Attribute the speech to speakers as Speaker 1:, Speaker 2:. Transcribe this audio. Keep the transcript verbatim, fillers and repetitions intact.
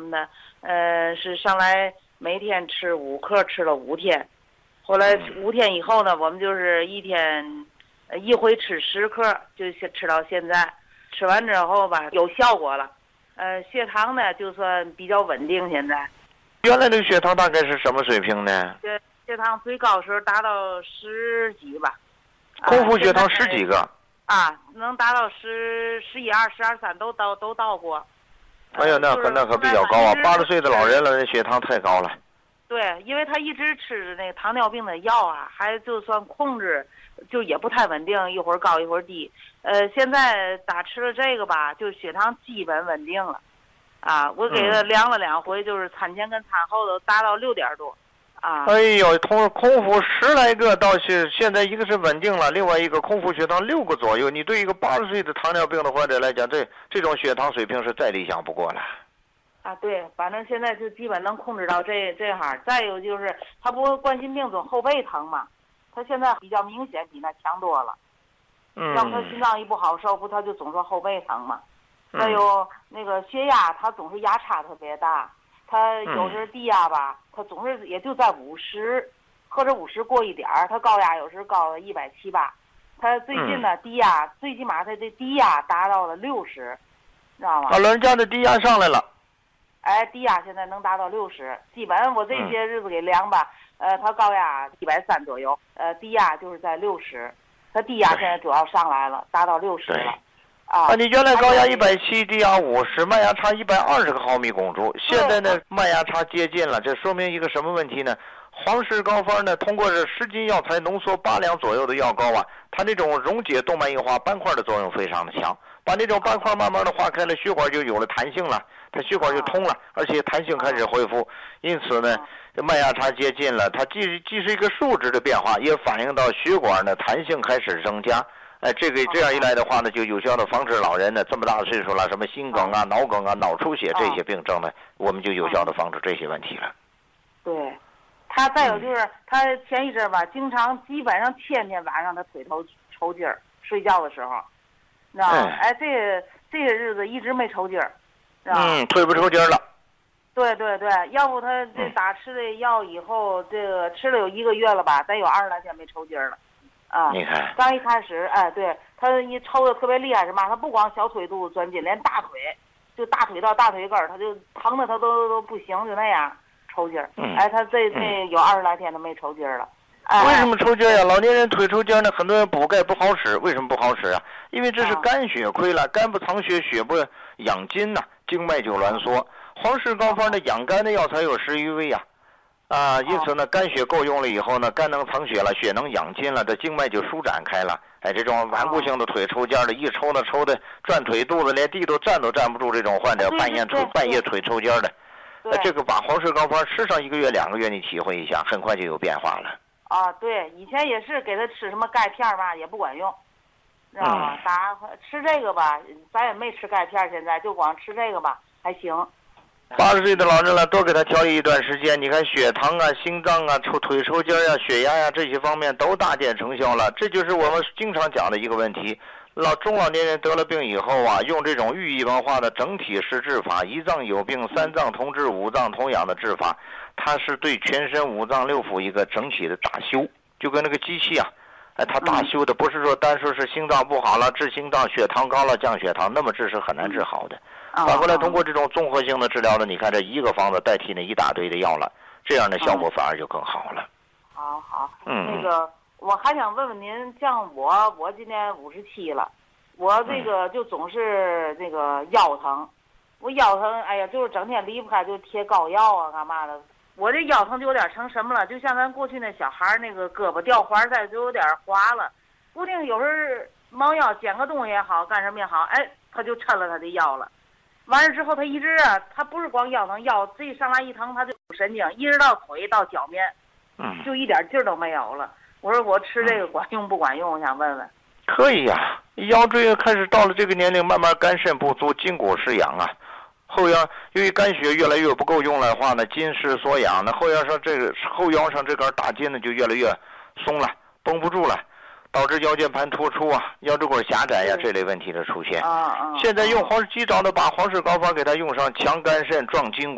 Speaker 1: 么的，呃，是上来每天吃五克，吃了五天，后来五天以后呢，我们就是一天，呃，一回吃十克，就吃到现在，吃完之后吧，有效果了，呃，血糖呢就算比较稳定，现在。
Speaker 2: 原来这个血糖大概是什么水平呢？
Speaker 1: 对，血糖最高时候达到十几吧。
Speaker 2: 空腹血糖十几个。
Speaker 1: 啊，能达到十十一二、十二三都到都到过。
Speaker 2: 哎呀，那可那可比较高啊！八十岁的老人了，那血糖太高了。
Speaker 1: 对，因为他一直吃那个糖尿病的药啊，还就算控制，就也不太稳定，一会儿高一会儿低。呃，现在打吃了这个吧，就血糖基本稳定了。啊，我给他量了两回，就是餐前跟餐后都达到六点多。啊，
Speaker 2: 哎呦，空空腹十来个倒是现在一个是稳定了，另外一个空腹血糖六个左右。你对一个八十岁的糖尿病的患者来讲，这这种血糖水平是再理想不过了。
Speaker 1: 啊，对，反正现在就基本能控制到这这行。再有就是他不冠心病总后背疼嘛，他现在比较明显，比那强多了。
Speaker 2: 嗯。
Speaker 1: 要不他心脏一不好受，不他就总说后背疼嘛。再有那个血压，他总是压差特别大。他有时低压吧，他总是也就在五十，或者五十过一点儿。他高压有时高了一百七八。他最近呢，低压最起码他的低压达到了六十，知道吗？
Speaker 2: 老人家的低压上来了。
Speaker 1: 哎，低压现在能达到六十，基本我这些日子给量吧，呃，他高压一百三左右，呃，低压就是在六十，他低压现在主要上来了，达到六十了。啊，
Speaker 2: 你原来高压一百七，低压五十，脉压差一百二十个毫米汞柱，现在呢脉压差接近了，这说明一个什么问题呢？黄氏膏方呢，通过这十斤药材浓缩八两左右的药膏啊，它那种溶解动脉硬化斑块的作用非常的强，把那种斑块慢慢的化开了，血管就有了弹性了，它血管就通了，而且弹性开始恢复，因此呢，脉压差接近了，它既既是一个数值的变化，也反映到血管的弹性开始增加。哎，这个这样一来的话呢，就有效的防止老人呢这么大的岁数了，什么心梗啊、脑梗啊、脑出血这些病症呢，我们就有效的防止这些问题了。
Speaker 1: 对，他再有就是、嗯、他前一阵吧，经常基本上天天晚上他腿头抽筋儿，睡觉的时候，知道吗？哎, 哎，这个这些日子一直没抽筋儿，知道吗？
Speaker 2: 嗯，腿不抽筋儿了。
Speaker 1: 对对对，要不他这打吃的药以后，这个吃了有一个月了吧，再有二十来天没抽筋儿了。啊，
Speaker 2: 你看，
Speaker 1: 刚一开始，哎，对他一抽的特别厉害是嘛？他不光小腿肚子钻筋，连大腿，就大腿到大腿根儿，他就疼的他都都不行，就那样抽筋儿。
Speaker 2: 嗯，
Speaker 1: 哎，他这这有二十来天都没抽筋儿了。
Speaker 2: 哎，为什么抽筋呀？老年人腿抽筋呢？很多人补钙不好使，为什么不好使啊？因为这是肝血亏了，肝不藏血，血不养筋呐，经脉就挛缩。黄氏膏方的养肝的药材有十余味呀。啊，因此呢，肝血够用了以后呢，肝能藏血了，血能养筋了，这经脉就舒展开了。哎，这种顽固性的腿抽筋的，一抽呢抽的转腿肚子，连地都站都站不住，这种患者半夜腿半夜腿抽筋的，呃，这个把黄氏膏方吃上一个月两个月，你体会一下，很快就有变化了。
Speaker 1: 啊，对，以前也是给他吃什么钙片吧，也不管用，知道吗？打吃这个吧，咱也没吃钙片，现在就光吃这个吧，还行。
Speaker 2: 八十岁的老人了，多给他调理一段时间，你看血糖啊、心脏啊、抽腿抽筋啊、血压呀、啊、这些方面都大见成效了。这就是我们经常讲的一个问题。老中老年人得了病以后啊，用这种寓意文化的整体式治法，一脏有病三脏同治，五脏同养的治法，它是对全身五脏六腑一个整体的大修，就跟那个机器啊，哎，它大修的不是说单说是心脏不好了治心脏，血糖高了降血糖，那么治是很难治好的。反过来通过这种综合性的治疗呢，你看这一个方子代替那一大堆的药了，这样的效果反而就更好了。
Speaker 1: 好好，
Speaker 2: 嗯，
Speaker 1: 那个我还想问问您，像我我今年五十七了，我这个就总是这个腰疼，我腰疼，哎呀，就是整天离不开就贴膏药啊，干嘛的。我这腰疼就有点成什么了，就像咱过去那小孩那个胳膊掉环带就有点滑了，固定有时候猫腰捡个东西也好，干什么也好，哎，他就抻了他的腰了。完了之后，他一直啊，他不是光腰疼，腰这一上来一疼，他就有神经，一直到腿到脚面，
Speaker 2: 嗯，
Speaker 1: 就一点劲儿都没有了。我说我吃这个管用不管用？我想问问。
Speaker 2: 可以呀、啊，腰椎开始到了这个年龄，慢慢肝肾不足，筋骨失养啊。后腰由于肝血越来越不够用了的话呢，筋失所养，那后腰上这个后腰上这根大筋呢就越来越松了，绷不住了。导致腰间盘突出啊、腰椎管狭窄呀、啊、这类问题的出现。
Speaker 1: 啊啊！
Speaker 2: 现在用黄及早的把黄氏膏方给它用上，强肝肾、壮筋骨。